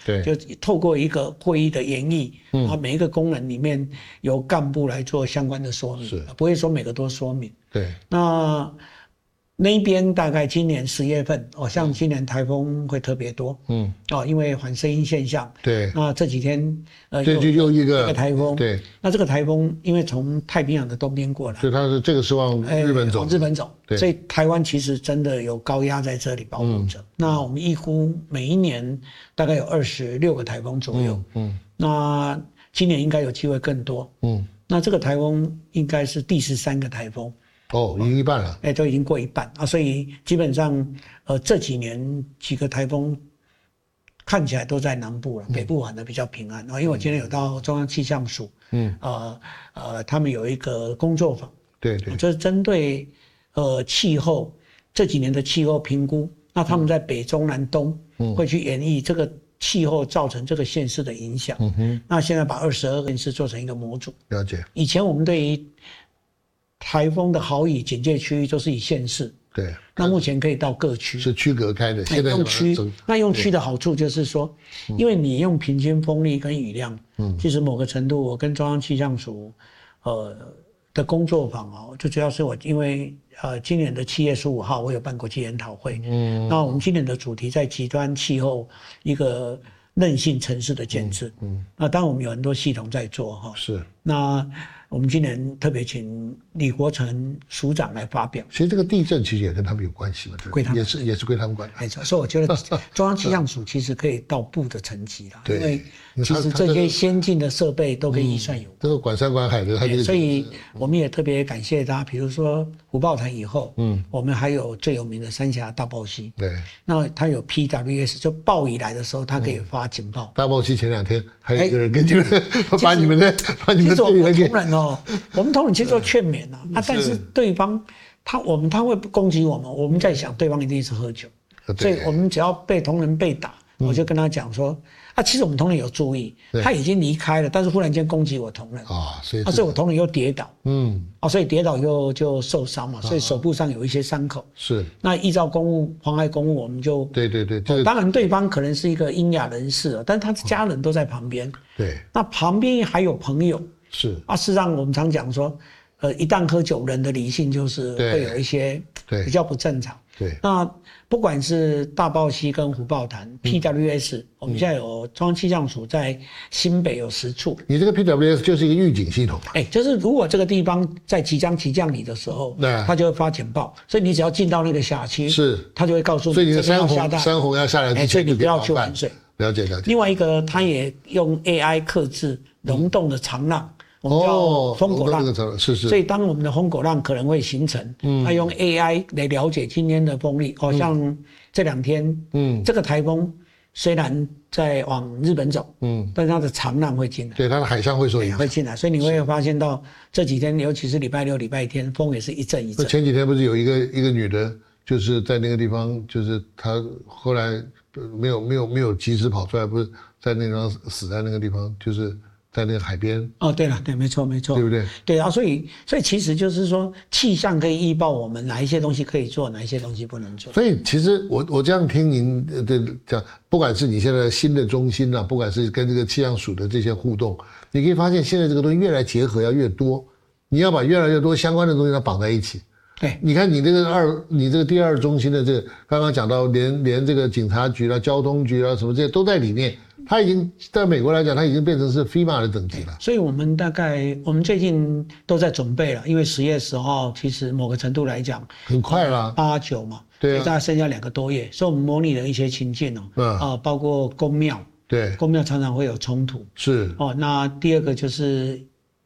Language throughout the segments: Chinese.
对， 就透过一个会议的演绎，然后每一个功能里面由干部来做相关的说明，不会说每个都说明。 对， 那一边大概今年10月份，像今年台风会特别多，因为反声音现象。 对， 那这几天又一个台风。 对， 那这个台风因为从太平洋的东边过来， 所以它这个是往日本走， 往日本走，所以台湾其实真的有高压在这里保护着。那我们预估每一年大概有26个台风左右，那今年应该有机会更多，那这个台风应该是第13个台风。 已经一半了， 都已经过一半啊，所以基本上，这几年几个台风看起来都在南部了，北部反而比较平安啊。因为我今天有到中央气象署，他们有一个工作坊， 对， 就是针对气候这几年的气候评估，那他们在北中南东会去演绎这个气候造成这个县市的影响。那现在把22个县市做成一个模组， 了解。 以前我们对于台风的豪雨警戒区域都是以县市， 对， 那目前可以到各区， 是区隔开的。现在用区，那用区的好处就是说，因为你用平均风力跟雨量，其实某个程度，我跟中央气象署，的工作坊最主要是我因为今年的7月15号我有办国际研讨会，那我们今年的主题在极端气候一个韧性城市的建制，那当然我们有很多系统在做是， 那我们今年特别请李国成署长来发表。 其实这个地震其实也跟他们有关系嘛， 归他们也是归他们管。 没错，所以我觉得中央气象署其实可以到部的层级啦， 对， 因为其实这些先进的设备都跟预算有关。 这个管山管海的， 所以我们也特别感谢他，比如说虎豹潭以后，我们还有最有名的三峡大豹溪， 对， 那它有 PWS， 就暴雨来的时候，它可以发警报。 大豹溪前2天还有一个人跟你们把你们的其实我们同仁我们同仁去做劝勉但是对方他会攻击我们，我们在想对方一定是喝酒，所以我们只要被同仁被打，我就跟他讲说其实我们同仁有注意，他已经离开了，但是忽然间攻击我同仁所以我同仁又跌倒，所以跌倒就受伤嘛，所以手部上有一些伤口。 是，那依照公务妨害公务，我们就对， 当然对方可能是一个英雅人士，但是他的家人都在旁边， 对， 那旁边还有朋友， 是事实上我们常讲说，一旦喝酒，人的理性就是会有一些比较不正常。 对， 那不管是大豹溪跟虎豹潭 PWS，我们现在有中央气象署在新北有10处。 你这个 PWS 就是一个预警系统嘛？ 就是如果这个地方在即将起降雨的时候，它就会发警报，所以你只要进到那个辖区，它就会告诉你， 所以你的山洪要下来之前， 所以你不要去玩水。 了解。 另外一个，它也用 AI 克制溶洞的长浪。我们叫风狗浪，所以当我们的风狗浪可能会形成，它用 AI 来了解今天的风力，像这2天，这个台风虽然在往日本走，但是它的长浪会进来， 对，它的海象会受影响， 会进来，所以你会发现到这几天，尤其是礼拜6、礼拜天，风也是一阵一阵。 前几天不是有一个女的，就是在那个地方，就是她后来没有及时跑出来，不是在那地方死在那个地方，就是在那个海边。 对了，对，没错，对不对？对所以其实就是说，气象可以预报我们哪一些东西可以做，哪一些东西不能做。 所以其实我这样听您的讲，不管是你现在新的中心不管是跟这个气象署的这些互动，你可以发现现在这个东西越来结合要越多，你要把越来越多相关的东西要绑在一起。 对， 你看你这个第2中心的这个，刚刚讲到连这个警察局啦、交通局啦什么这些都在里面。它已经在美国来讲，它已经变成是 FEMA 的等级了。 所以我们最近都在准备了，因为10月10号其实某个程度来讲很快了 ，8、9嘛， 对， 大概剩下2个多月，所以我们模拟了一些情境包括公庙， 对， 公庙常常会有冲突， 是那第2个就是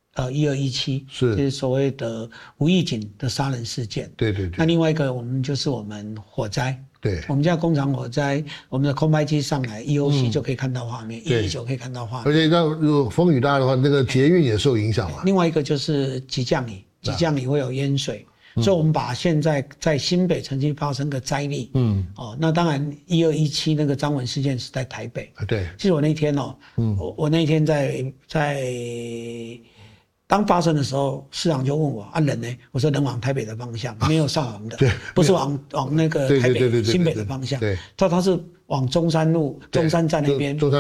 1217，就是所谓的无预警的杀人事件， 对。 那另外一个我们火灾。 对， 我们家工厂火灾，我们的空拍机上来 EOC 就可以看到画面，119可以看到画面。 而且如果风雨大的话，那个捷运也受影响嘛。 另外一个就是急降雨会有淹水，所以我们把现在在新北曾经发生的灾例，那当然1217那个张文事件是在台北， 对。 其实我那天我那天在当发生的时候，市长就问我人呢？我说人往台北的方向，没有上我们的，不是往那个台北新北的方向，他是往中山路中山站那边。